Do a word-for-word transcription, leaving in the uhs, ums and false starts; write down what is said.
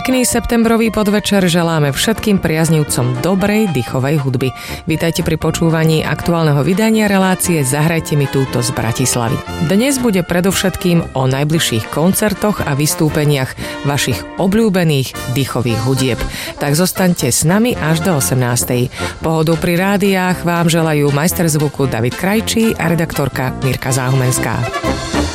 Pekný septembrový podvečer želáme všetkým priaznivcom dobrej dýchovej hudby. Vítajte pri počúvaní aktuálneho vydania relácie Zahrajte mi túto z Bratislavy. Dnes bude predovšetkým o najbližších koncertoch a vystúpeniach vašich obľúbených dýchových hudieb. Tak zostaňte s nami až do osemnástej. Pohodu pri rádiách vám želajú majster zvuku David Krajčí a redaktorka Mirka Záhumenská.